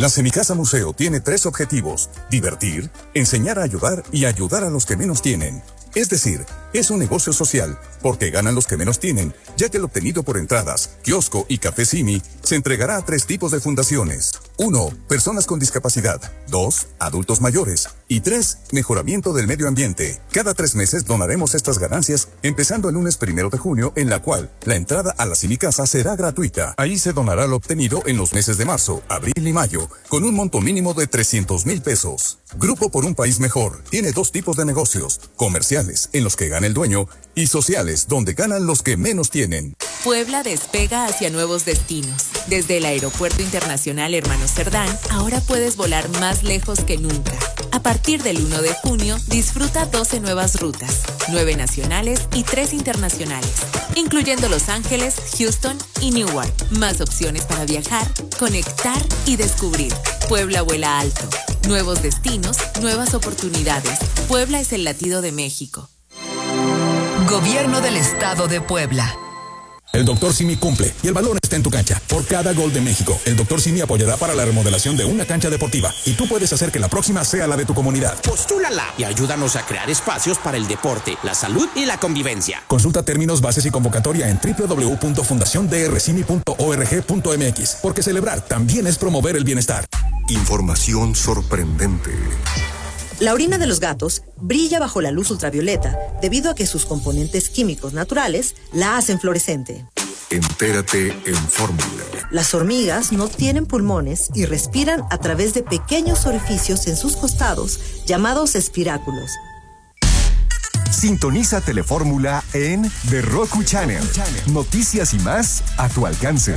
La Semicasa Museo tiene 3 objetivos: divertir, enseñar a ayudar y ayudar a los que menos tienen. Es decir, es un negocio social, porque ganan los que menos tienen, ya que el obtenido por entradas, kiosco y café Simi se entregará a 3 tipos de fundaciones. 1. Personas con discapacidad. 2. Adultos mayores. Y 3. Mejoramiento del medio ambiente. Cada 3 meses donaremos estas ganancias, empezando el lunes 1 de junio, en la cual la entrada a la Semicasa será gratuita. Ahí se donará lo obtenido en los meses de marzo, abril y mayo, con un monto mínimo de 300,000 pesos. Grupo por un país mejor tiene 2 tipos de negocios: comerciales, en los que gana el dueño, y sociales, donde ganan los que menos tienen. Puebla despega hacia nuevos destinos. Desde el Aeropuerto Internacional Hermanos Cerdán, ahora puedes volar más lejos que nunca. A partir del 1 de junio, disfruta 12 nuevas rutas, 9 nacionales y 3 internacionales, incluyendo Los Ángeles, Houston y Newark. Más opciones para viajar, conectar y descubrir. Puebla vuela alto. Nuevos destinos, nuevas oportunidades. Puebla es el latido de México. Gobierno del Estado de Puebla. El Dr. Simi cumple y el balón está en tu cancha. Por cada gol de México, el Dr. Simi apoyará para la remodelación de una cancha deportiva. Y tú puedes hacer que la próxima sea la de tu comunidad. Postúlala y ayúdanos a crear espacios para el deporte, la salud y la convivencia. Consulta términos, bases y convocatoria en www.fundaciondrcimi.org.mx, porque celebrar también es promover el bienestar. Información sorprendente. La orina de los gatos brilla bajo la luz ultravioleta debido a que sus componentes químicos naturales la hacen fluorescente. Entérate en Fórmula. Las hormigas no tienen pulmones y respiran a través de pequeños orificios en sus costados llamados espiráculos. Sintoniza Telefórmula en The Roku Channel. Noticias y más a tu alcance.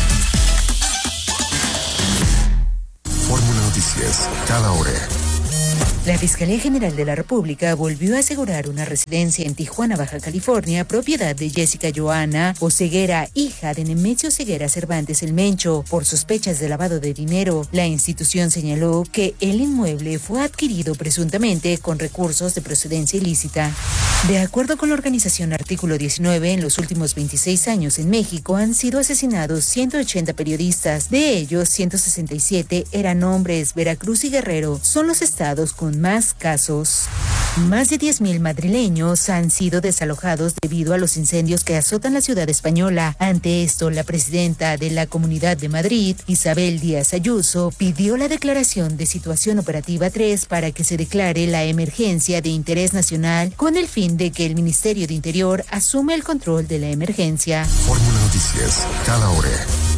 Fórmula Noticias, cada hora. La Fiscalía General de la República volvió a asegurar una residencia en Tijuana, Baja California, propiedad de Jessica Joana Oseguera, hija de Nemesio Ceguera Cervantes el Mencho, por sospechas de lavado de dinero. La institución señaló que el inmueble fue adquirido presuntamente con recursos de procedencia ilícita. De acuerdo con la organización Artículo 19, en los últimos 26 años en México han sido asesinados 180 periodistas. De ellos, 167 eran hombres. Veracruz y Guerrero son los estados con más casos. Más de 10,000 madrileños han sido desalojados debido a los incendios que azotan la ciudad española. Ante esto, la presidenta de la Comunidad de Madrid, Isabel Díaz Ayuso, pidió la declaración de situación operativa 3 para que se declare la emergencia de interés nacional con el fin de que el Ministerio de Interior asume el control de la emergencia. Fórmula Noticias, cada hora.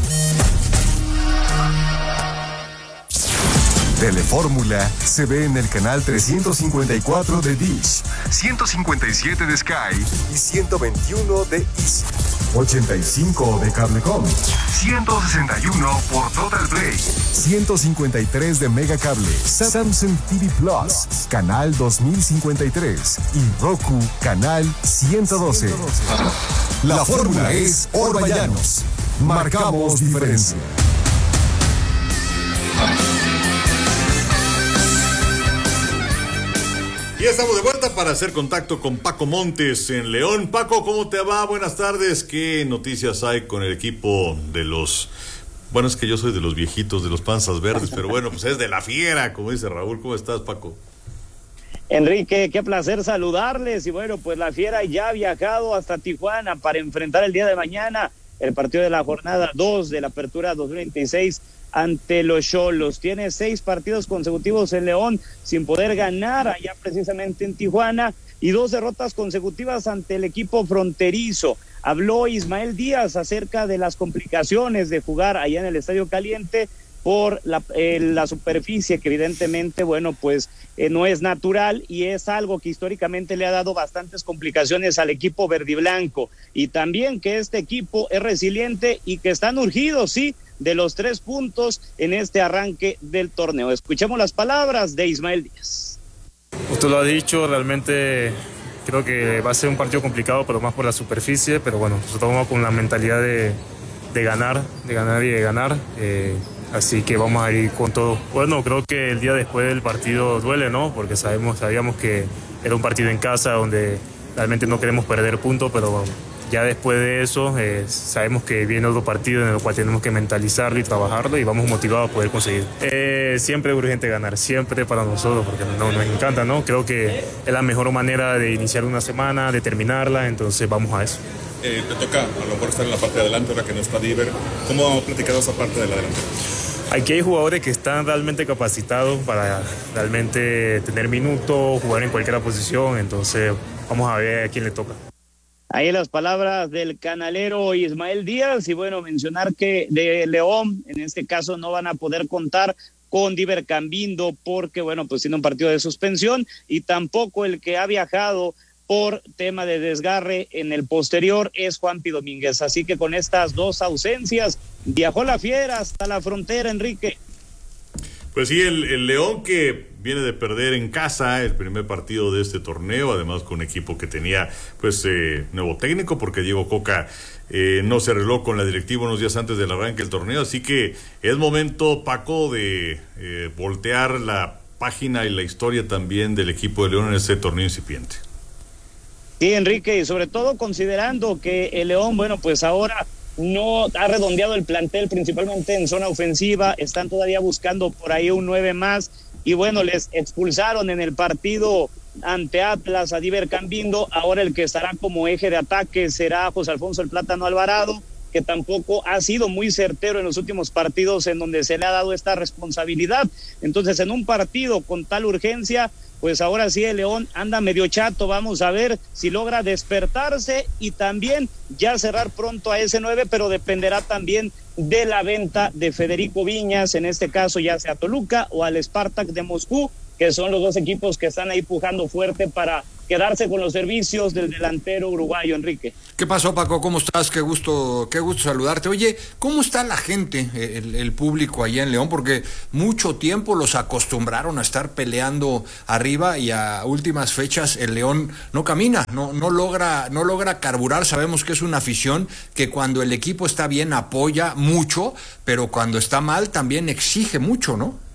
Telefórmula se ve en el canal 354 de Dish, 157 de Sky y 121 de Easy, 85 de Cablecom, 161 por Total Play, 153 de Megacable, Samsung TV Plus, canal 2053 y Roku, canal 112. La fórmula es Orballanos. Marcamos diferencia. Y ya estamos de vuelta para hacer contacto con Paco Montes en León. Paco, ¿cómo te va? Buenas tardes. ¿Qué noticias hay con el equipo de los... Bueno, es que yo soy de los viejitos, de los panzas verdes, pero bueno, pues es de la fiera, como dice Raúl. ¿Cómo estás, Paco? Enrique, qué placer saludarles. Y bueno, pues la fiera ya ha viajado hasta Tijuana para enfrentar el día de mañana el partido de la jornada 2 de la Apertura 2026 ante los Xolos. Tiene 6 partidos consecutivos en León sin poder ganar allá precisamente en Tijuana y 2 derrotas consecutivas ante el equipo fronterizo. Habló Ismael Díaz acerca de las complicaciones de jugar allá en el Estadio Caliente por la superficie que evidentemente, bueno, pues no es natural y es algo que históricamente le ha dado bastantes complicaciones al equipo verdiblanco, y también que este equipo es resiliente y que están urgidos, sí, de los 3 puntos en este arranque del torneo. Escuchemos las palabras de Ismael Díaz. Usted lo ha dicho, realmente creo que va a ser un partido complicado, pero más por la superficie, pero bueno, nosotros vamos con la mentalidad de ganar y de ganar. Así que vamos a ir con todo. Bueno, creo que el día después del partido duele, ¿no? Porque sabíamos que era un partido en casa donde realmente no queremos perder puntos, pero ya después de eso sabemos que viene otro partido en el cual tenemos que mentalizarlo y trabajarlo y vamos motivados a poder conseguir. Siempre es urgente ganar, siempre para nosotros, porque nos encanta, ¿no? Creo que es la mejor manera de iniciar una semana, de terminarla, entonces vamos a eso. Te toca a lo mejor estar en la parte de adelante ahora que no está Diver. ¿Cómo ha platicado esa parte de la delantera? Aquí hay jugadores que están realmente capacitados para realmente tener minutos, jugar en cualquier posición, entonces vamos a ver a quién le toca. Ahí las palabras del canalero Ismael Díaz, y bueno, mencionar que de León, en este caso no van a poder contar con Diver Cambindo porque, bueno, pues tiene un partido de suspensión, y tampoco el que ha viajado por tema de desgarre en el posterior es Juanpi Domínguez. Así que con estas dos ausencias, viajó la Fiera hasta la frontera, Enrique. Pues sí, el León que viene de perder en casa el primer partido de este torneo, además con un equipo que tenía pues nuevo técnico, porque Diego Coca no se arregló con la directiva unos días antes del arranque del torneo, así que es momento, Paco, de voltear la página y la historia también del equipo de León en este torneo incipiente. Sí, Enrique, y sobre todo considerando que el León, bueno, pues ahora no ha redondeado el plantel, principalmente en zona ofensiva, están todavía buscando por ahí un 9 más, y bueno, les expulsaron en el partido ante Atlas a Diver Cambindo. Ahora el que estará como eje de ataque será José Alfonso el Plátano Alvarado, que tampoco ha sido muy certero en los últimos partidos en donde se le ha dado esta responsabilidad. Entonces, en un partido con tal urgencia, pues ahora sí el León anda medio chato. Vamos a ver si logra despertarse y también ya cerrar pronto a ese 9, pero dependerá también de la venta de Federico Viñas, en este caso ya sea Toluca o al Spartak de Moscú, que son los dos equipos que están ahí pujando fuerte para quedarse con los servicios del delantero uruguayo, Enrique. ¿Qué pasó, Paco? ¿Cómo estás? Qué gusto saludarte. Oye, ¿cómo está la gente, el público allá en León? Porque mucho tiempo los acostumbraron a estar peleando arriba y a últimas fechas el León no camina, no logra carburar. Sabemos que es una afición que cuando el equipo está bien apoya mucho, pero cuando está mal también exige mucho, ¿no?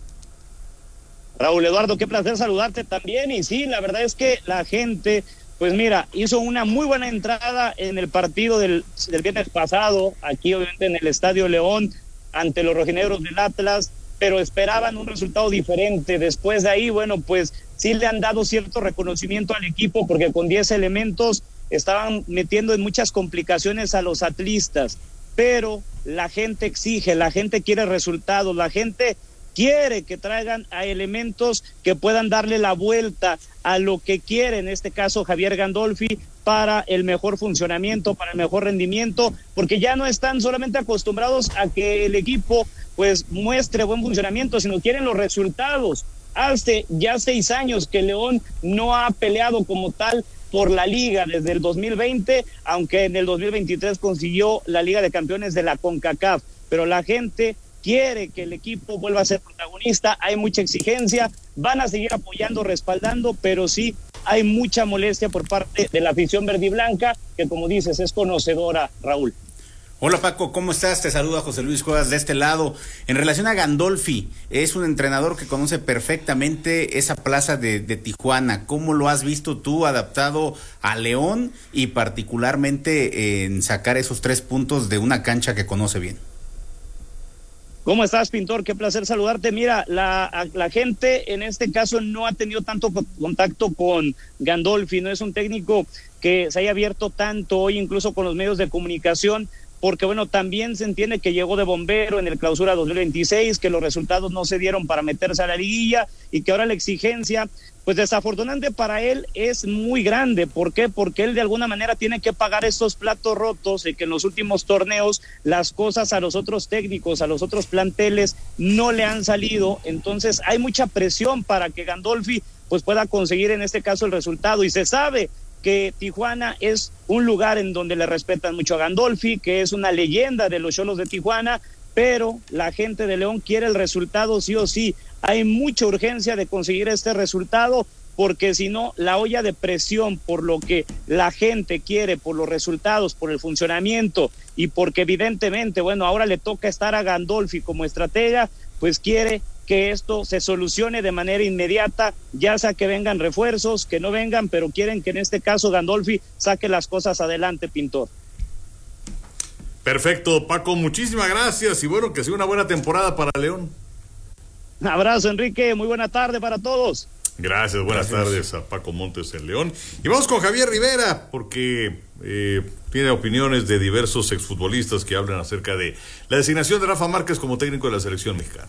Raúl Eduardo, qué placer saludarte también. Y sí, la verdad es que la gente, pues mira, hizo una muy buena entrada en el partido del viernes pasado, aquí obviamente en el Estadio León, ante los rojinegros del Atlas, pero esperaban un resultado diferente. Después de ahí, bueno, pues sí le han dado cierto reconocimiento al equipo, porque con 10 elementos estaban metiendo en muchas complicaciones a los atlistas, pero la gente exige, la gente quiere resultados, la gente quiere que traigan a elementos que puedan darle la vuelta a lo que quiere, en este caso Javier Gandolfi, para el mejor funcionamiento, para el mejor rendimiento, porque ya no están solamente acostumbrados a que el equipo pues muestre buen funcionamiento, sino quieren los resultados. Hace ya 6 años que León no ha peleado como tal por la liga desde el 2020, aunque en el 2023 consiguió la Liga de Campeones de la CONCACAF, pero la gente quiere que el equipo vuelva a ser protagonista. Hay mucha exigencia, van a seguir apoyando, respaldando, pero sí hay mucha molestia por parte de la afición verde y blanca, que como dices es conocedora, Raúl. Hola Paco, ¿cómo estás? Te saluda José Luis Cuevas de este lado. En relación a Gandolfi, es un entrenador que conoce perfectamente esa plaza de Tijuana. ¿Cómo lo has visto tú adaptado a León y particularmente en sacar esos 3 puntos de una cancha que conoce bien? ¿Cómo estás, Pintor? Qué placer saludarte. Mira, la gente en este caso no ha tenido tanto contacto con Gandolfi, no es un técnico que se haya abierto tanto hoy, incluso con los medios de comunicación, porque bueno, también se entiende que llegó de bombero en el clausura 2026, que los resultados no se dieron para meterse a la liguilla y que ahora la exigencia, pues desafortunadamente para él es muy grande. ¿Por qué? Porque él de alguna manera tiene que pagar estos platos rotos y que en los últimos torneos las cosas a los otros técnicos, a los otros planteles no le han salido. Entonces hay mucha presión para que Gandolfi pues pueda conseguir en este caso el resultado, y se sabe que Tijuana es un lugar en donde le respetan mucho a Gandolfi, que es una leyenda de los Xolos de Tijuana, pero la gente de León quiere el resultado sí o sí. Hay mucha urgencia de conseguir este resultado, porque si no, la olla de presión por lo que la gente quiere, por los resultados, por el funcionamiento, y porque evidentemente, bueno, ahora le toca estar a Gandolfi como estratega, pues quiere que esto se solucione de manera inmediata, ya sea que vengan refuerzos, que no vengan, pero quieren que en este caso Gandolfi saque las cosas adelante, Pintor. Perfecto, Paco, muchísimas gracias y bueno, que sea una buena temporada para León. Un abrazo, Enrique, muy buena tarde para todos. Gracias, buenas tardes a Paco Montes en León. Y vamos con Javier Rivera, porque tiene opiniones de diversos exfutbolistas que hablan acerca de la designación de Rafa Márquez como técnico de la selección mexicana.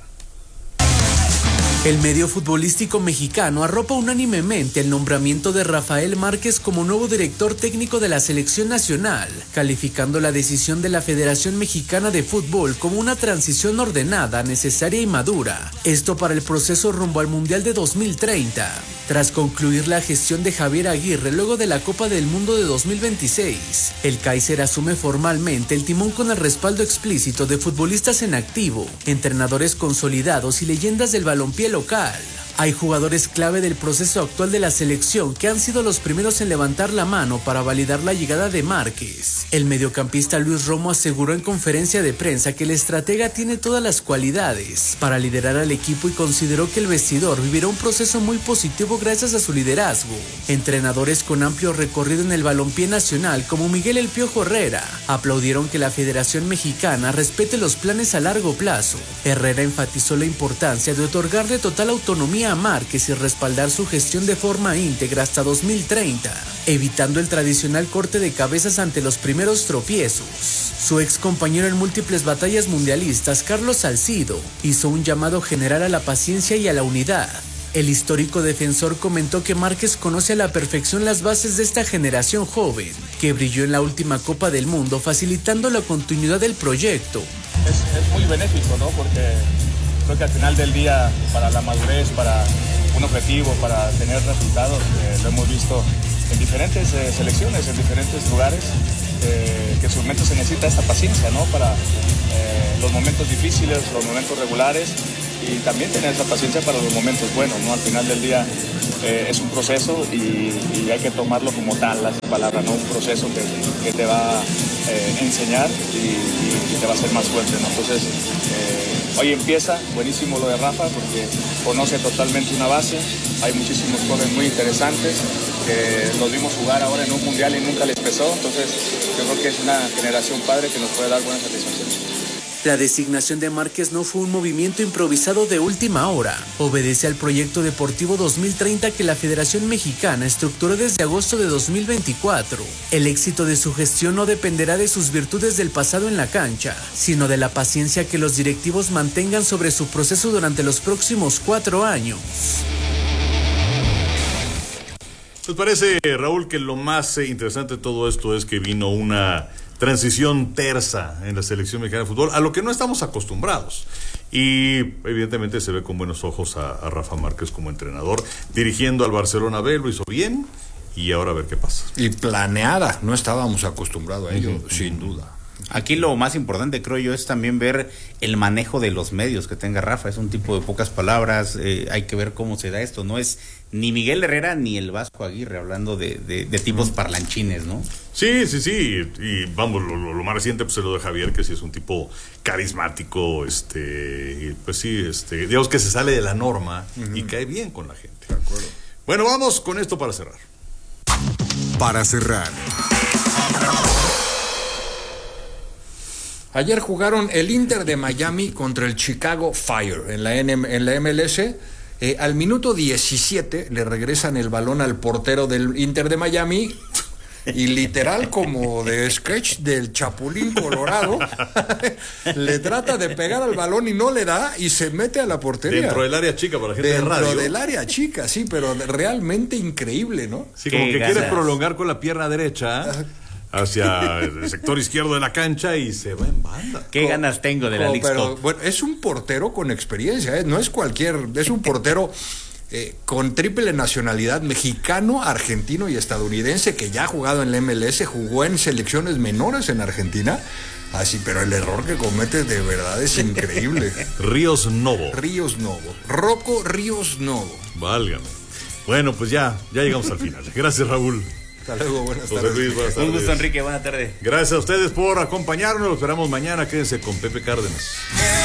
El medio futbolístico mexicano arropa unánimemente el nombramiento de Rafael Márquez como nuevo director técnico de la selección nacional, calificando la decisión de la Federación Mexicana de Fútbol como una transición ordenada, necesaria y madura. Esto para el proceso rumbo al Mundial de 2030. Tras concluir la gestión de Javier Aguirre luego de la Copa del Mundo de 2026, el Kaiser asume formalmente el timón con el respaldo explícito de futbolistas en activo, entrenadores consolidados y leyendas del balompié local. Hay jugadores clave del proceso actual de la selección que han sido los primeros en levantar la mano para validar la llegada de Márquez. El mediocampista Luis Romo aseguró en conferencia de prensa que el estratega tiene todas las cualidades para liderar al equipo y consideró que el vestidor vivirá un proceso muy positivo gracias a su liderazgo. Entrenadores con amplio recorrido en el balompié nacional como Miguel El Piojo Herrera aplaudieron que la Federación Mexicana respete los planes a largo plazo. Herrera enfatizó la importancia de otorgarle total autonomía a Márquez y respaldar su gestión de forma íntegra hasta 2030, evitando el tradicional corte de cabezas ante los primeros tropiezos. Su ex compañero en múltiples batallas mundialistas, Carlos Salcido, hizo un llamado general a la paciencia y a la unidad. El histórico defensor comentó que Márquez conoce a la perfección las bases de esta generación joven, que brilló en la última Copa del Mundo, facilitando la continuidad del proyecto. Es muy benéfico, ¿no? Porque creo que al final del día, para la madurez, para un objetivo, para tener resultados, lo hemos visto en diferentes selecciones, en diferentes lugares, que en su momento se necesita esta paciencia, ¿no? Para los momentos difíciles, los momentos regulares, y también tener esa paciencia para los momentos buenos, ¿no? Al final del día es un proceso y hay que tomarlo como tal, la palabra, ¿no? Un proceso que te va a enseñar y te va a hacer más fuerte, ¿no? Entonces, hoy empieza, buenísimo lo de Rafa, porque conoce totalmente una base, hay muchísimos jóvenes muy interesantes, que los vimos jugar ahora en un mundial y nunca les pesó, entonces yo creo que es una generación padre que nos puede dar buenas satisfacciones. La designación de Márquez no fue un movimiento improvisado de última hora. Obedece al proyecto deportivo 2030 que la Federación Mexicana estructuró desde agosto de 2024. El éxito de su gestión no dependerá de sus virtudes del pasado en la cancha, sino de la paciencia que los directivos mantengan sobre su proceso durante los próximos 4 años. ¿Les parece, Raúl, que lo más interesante de todo esto es que vino una transición tersa en la selección mexicana de fútbol, a lo que no estamos acostumbrados? Y evidentemente se ve con buenos ojos a Rafa Márquez como entrenador, dirigiendo al Barcelona B, lo hizo bien, y ahora a ver qué pasa. Y planeada, no estábamos acostumbrados a ello, sin duda. Aquí lo más importante, creo yo, es también ver el manejo de los medios que tenga Rafa. Es un tipo de pocas palabras, hay que ver cómo se da esto. No es ni Miguel Herrera ni el Vasco Aguirre, hablando de tipos parlanchines, ¿no? Sí, y vamos, lo más reciente pues es lo de Javier, que sí es un tipo carismático, y pues sí, digamos que se sale de la norma y cae bien con la gente. De acuerdo. Bueno, vamos con esto para cerrar. Para cerrar. Ayer jugaron el Inter de Miami contra el Chicago Fire en la MLS. Al minuto 17 le regresan el balón al portero del Inter de Miami y literal como de sketch del Chapulín Colorado le trata de pegar al balón y no le da y se mete a la portería. Dentro del área chica, para la gente de radio. Dentro del área chica, sí, pero realmente increíble, ¿no? Sí, como que quiere prolongar con la pierna derecha hacia el sector izquierdo de la cancha y se va en banda. Qué ganas tengo de la Leagues Cup. Bueno, es un portero con experiencia, no es es un portero con triple nacionalidad, mexicano, argentino y estadounidense, que ya ha jugado en la MLS, jugó en selecciones menores en Argentina. Así, pero el error que comete de verdad es increíble. Ríos Novo. Rocco Ríos Novo. Válgame. Bueno, pues ya llegamos al final. Gracias, Raúl. Hasta luego, buenas tardes. Luis, buenas tardes. Un gusto, Enrique, buena tarde. Gracias a ustedes por acompañarnos. Los esperamos mañana. Quédense con Pepe Cárdenas.